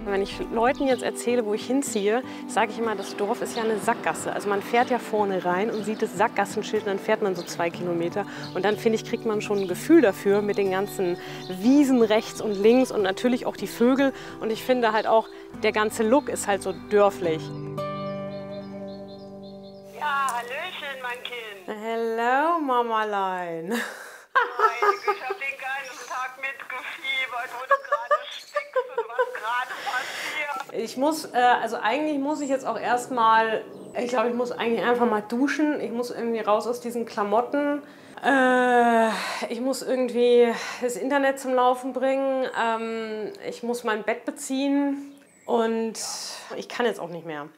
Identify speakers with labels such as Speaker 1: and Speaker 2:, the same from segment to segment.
Speaker 1: Wenn ich Leuten jetzt erzähle, wo ich hinziehe, sage ich immer, das Dorf ist ja eine Sackgasse. Also man fährt ja vorne rein und sieht das Sackgassenschild und dann fährt man so 2 Kilometer. Und dann, finde ich, kriegt man schon ein Gefühl dafür mit den ganzen Wiesen rechts und links und natürlich auch die Vögel. Und ich finde halt auch, der ganze Look ist halt so dörflich.
Speaker 2: Ja, hallöchen, mein Kind.
Speaker 1: Hello, Mamalein.
Speaker 2: Ich habe den ganzen Tag mitgefiebert, wo du gerade steckst und was gerade passiert.
Speaker 1: Ich muss, also eigentlich muss ich jetzt auch erstmal, ich glaube, ich muss eigentlich einfach mal duschen. Ich muss irgendwie raus aus diesen Klamotten. Ich muss irgendwie das Internet zum Laufen bringen. Ich muss mein Bett beziehen und ich kann jetzt auch nicht mehr.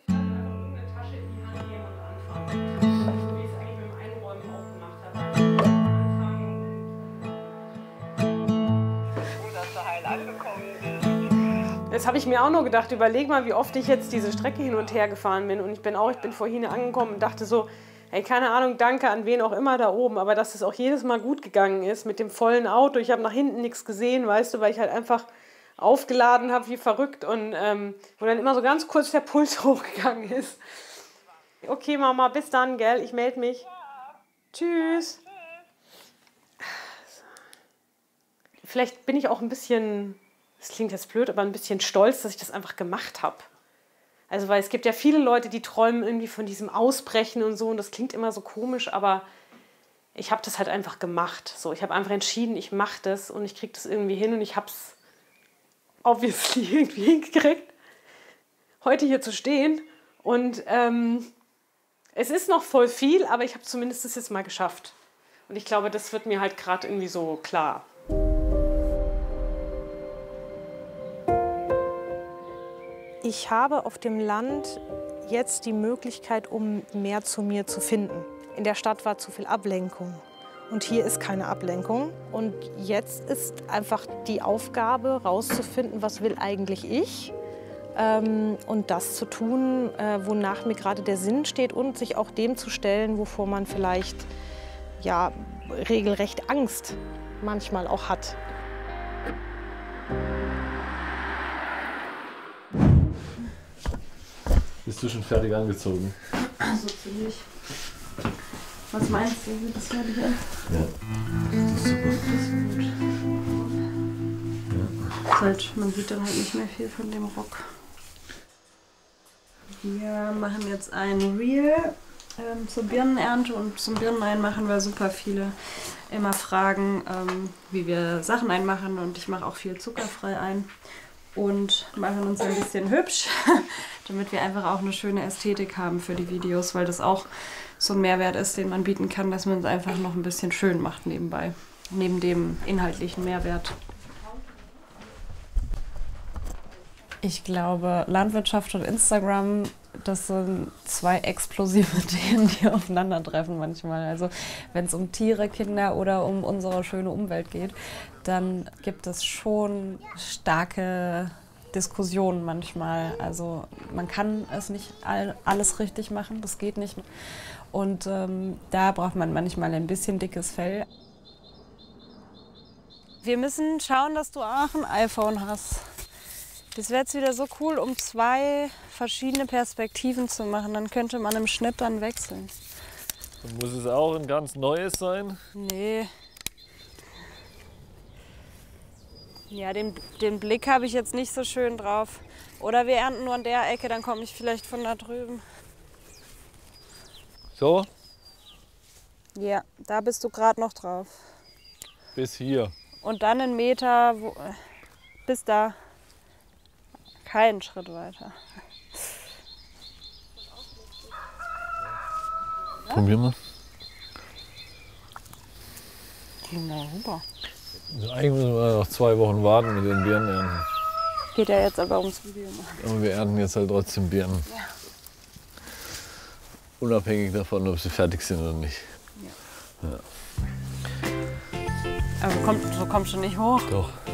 Speaker 1: Jetzt habe ich mir auch nur gedacht, überleg mal, wie oft ich jetzt diese Strecke hin und her gefahren bin. Und ich bin vorhin angekommen und dachte so, hey, keine Ahnung, danke an wen auch immer da oben. Aber dass es auch jedes Mal gut gegangen ist mit dem vollen Auto. Ich habe nach hinten nichts gesehen, weißt du, weil ich halt einfach aufgeladen habe wie verrückt. Und wo dann immer so ganz kurz der Puls hochgegangen ist. Okay, Mama, bis dann, gell? Ich melde mich. Tschüss. Vielleicht bin ich auch ein bisschen... Das klingt jetzt blöd, aber ein bisschen stolz, dass ich das einfach gemacht habe. Also, weil es gibt ja viele Leute, die träumen irgendwie von diesem Ausbrechen und so. Und das klingt immer so komisch, aber ich habe das halt einfach gemacht. So, ich habe einfach entschieden, ich mache das und ich kriege das irgendwie hin. Und ich habe es obviously irgendwie hingekriegt, heute hier zu stehen. Und es ist noch voll viel, aber ich habe zumindest das jetzt mal geschafft. Und ich glaube, das wird mir halt gerade irgendwie so klar. Ich habe auf dem Land jetzt die Möglichkeit, um mehr zu mir zu finden. In der Stadt war zu viel Ablenkung und hier ist keine Ablenkung. Und jetzt ist einfach die Aufgabe, rauszufinden, was will eigentlich ich und das zu tun, wonach mir gerade der Sinn steht und sich auch dem zu stellen, wovor man vielleicht ja, regelrecht Angst manchmal auch hat.
Speaker 3: Bist du schon fertig angezogen?
Speaker 4: So ziemlich. Was meinst du, wird das fertig?
Speaker 3: Ja. Das ist super.
Speaker 4: Das ist gut.
Speaker 3: Ja.
Speaker 4: Halt, man sieht dann halt nicht mehr viel von dem Rock. Wir machen jetzt ein Reel zur Birnenernte und zum Birnenein machen wir super viele immer Fragen, wie wir Sachen einmachen und ich mache auch viel zuckerfrei ein. Und machen uns ein bisschen hübsch, damit wir einfach auch eine schöne Ästhetik haben für die Videos, weil das auch so ein Mehrwert ist, den man bieten kann, dass man es einfach noch ein bisschen schön macht nebenbei, neben dem inhaltlichen Mehrwert. Ich glaube, Landwirtschaft und Instagram, das sind 2 explosive Themen, die aufeinandertreffen manchmal. Also wenn es um Tiere, Kinder oder um unsere schöne Umwelt geht, dann gibt es schon starke Diskussionen manchmal. Also man kann es nicht alles richtig machen, das geht nicht. Und da braucht man manchmal ein bisschen dickes Fell. Wir müssen schauen, dass du auch ein iPhone hast. Das wäre jetzt wieder so cool, um 2 verschiedene Perspektiven zu machen. Dann könnte man im Schnitt dann wechseln.
Speaker 3: Und muss es auch ein ganz neues sein?
Speaker 4: Nee. Ja, den Blick habe ich jetzt nicht so schön drauf. Oder wir ernten nur an der Ecke, dann komme ich vielleicht von da drüben.
Speaker 3: So?
Speaker 4: Ja, da bist du gerade noch drauf.
Speaker 3: Bis hier.
Speaker 4: Und dann 1 Meter bis da. Keinen Schritt weiter.
Speaker 3: Probieren wir.
Speaker 4: Gehen wir rüber.
Speaker 3: Also eigentlich müssen wir noch 2 Wochen warten mit den Birnen ernten.
Speaker 4: Geht ja jetzt aber ums Video machen.
Speaker 3: Aber wir ernten jetzt halt trotzdem Birnen.
Speaker 4: Ja.
Speaker 3: Unabhängig davon, ob sie fertig sind oder nicht.
Speaker 4: Ja. Aber so kommst du nicht hoch.
Speaker 3: Doch.